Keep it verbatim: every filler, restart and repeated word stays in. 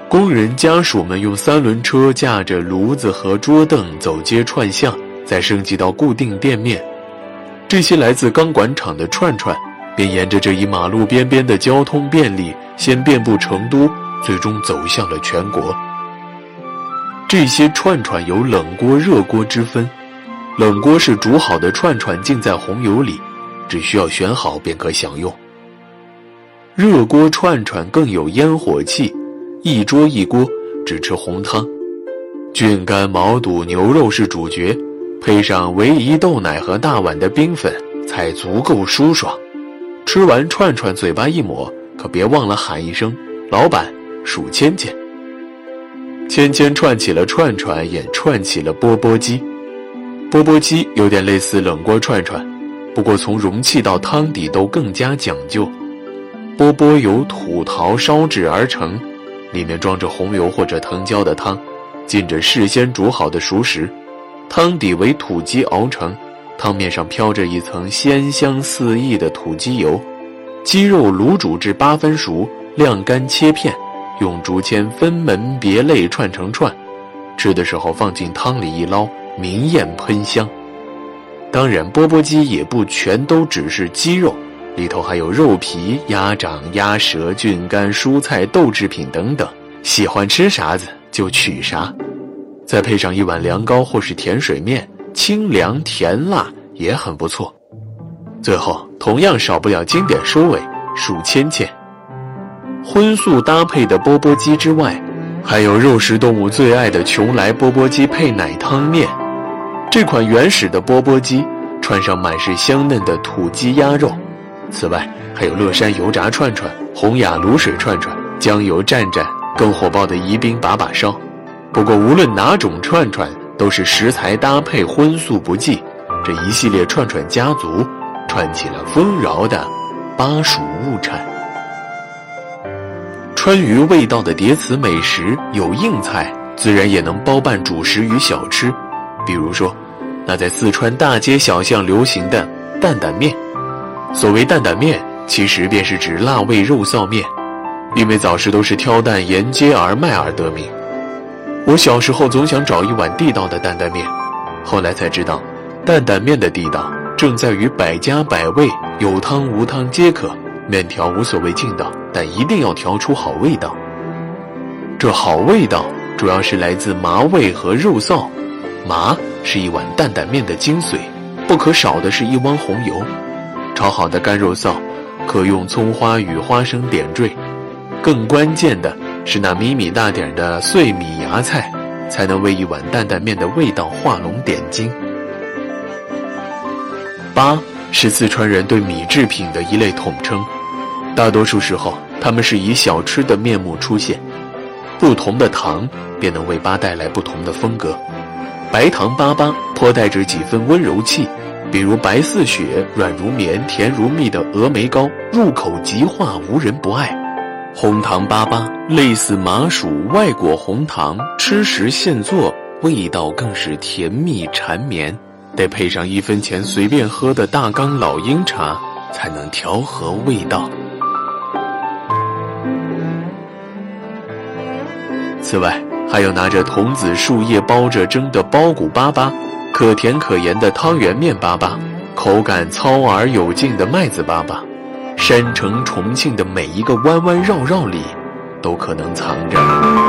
工人家属们用三轮车架着炉子和桌凳走街串巷，再升级到固定店面。这些来自钢管厂的串串便沿着这一马路边边的交通便利，先遍布成都，最终走向了全国。这些串串有冷锅热锅之分，冷锅是煮好的串串浸在红油里，只需要选好便可享用。热锅串串更有烟火气，一桌一锅，只吃红汤。菌干毛肚牛肉是主角，配上唯一豆奶和大碗的冰粉，才足够舒爽。吃完串串嘴巴一抹，可别忘了喊一声老板数签签。签签串起了串串，也串起了钵钵鸡。钵钵鸡有点类似冷锅串串，不过从容器到汤底都更加讲究。钵钵由土陶烧制而成，里面装着红油或者藤椒的汤，浸着事先煮好的熟食，汤底为土鸡熬成，汤面上飘着一层鲜香四溢的土鸡油。鸡肉卤煮至八分熟，晾干切片，用竹签分门别类串成串，吃的时候放进汤里一捞，明艳喷香。当然钵钵鸡也不全都只是鸡肉，里头还有肉皮、鸭掌、鸭舌、菌干、蔬菜、豆制品等等，喜欢吃啥子就取啥。再配上一碗凉糕或是甜水面，清凉甜辣也很不错。最后同样少不了经典收尾，数签签。荤素搭配的钵钵鸡之外，还有肉食动物最爱的邛崃钵钵鸡配奶汤面。这款原始的钵钵鸡串上满是香嫩的土鸡鸭肉，此外还有乐山油炸串串、洪雅卤水串串、酱油蘸蘸，更火爆的宜宾把把烧。不过无论哪种串串，都是食材搭配荤素不忌，这一系列串串家族串起了丰饶的巴蜀物产。川渝味道的叠词美食有硬菜，自然也能包办主食与小吃。比如说那在四川大街小巷流行的担担面。所谓担担面，其实便是指辣味肉臊面，因为早时都是挑担沿街而卖而得名。我小时候总想找一碗地道的担担面，后来才知道担担面的地道正在于百家百味，有汤无汤皆可，面条无所谓劲道，但一定要调出好味道。这好味道主要是来自麻味和肉臊。麻是一碗担担面的精髓，不可少的是一汪红油。炒好的干肉臊可用葱花与花生点缀，更关键的是那米米大点的碎米芽菜，才能为一碗担担面的味道画龙点睛。粑是四川人对米制品的一类统称，大多数时候它们是以小吃的面目出现，不同的糖便能为粑带来不同的风格。白糖粑粑颇带着几分温柔气，比如白似雪、软如绵、甜如蜜的峨眉糕，入口即化，无人不爱。红糖粑粑类似麻薯外裹红糖，吃时现做，味道更是甜蜜缠绵，得配上一分钱随便喝的大缸老鹰茶，才能调和味道。此外还有拿着童子树叶包着蒸的包谷粑粑，可甜可盐的汤圆面粑粑，口感糙而有劲的麦子粑粑。山城重庆的每一个弯弯绕绕里，都可能藏着